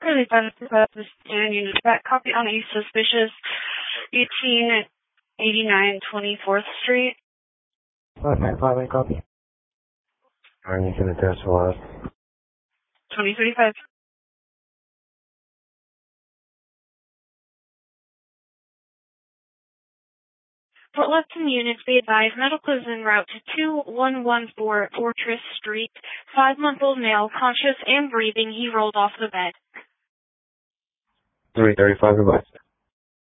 Really benefit purpose and unit back copy on a suspicious 1889 24th Street. Okay, 5 copy. And you can address what? 2035. For Lipton units, be advised, medical is en route to 2114 Fortress Street. 5-month-old male, conscious and breathing. He rolled off the bed. 335, goodbye.